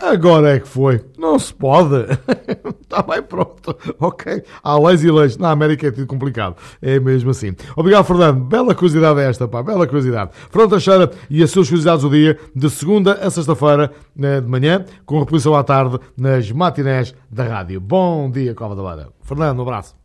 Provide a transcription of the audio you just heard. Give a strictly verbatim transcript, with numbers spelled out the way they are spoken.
Agora é que foi. Não se pode. Está bem, pronto. Ok. Há leis e leis. Na América é tudo complicado. É mesmo assim. Obrigado, Fernando. Bela curiosidade esta, pá. Bela curiosidade. Fernando Teixeira e as suas curiosidades do dia, de segunda a sexta-feira, de manhã, com reposição à tarde, nas matinés da rádio. Bom dia, Cova da Beira. Fernando, um abraço.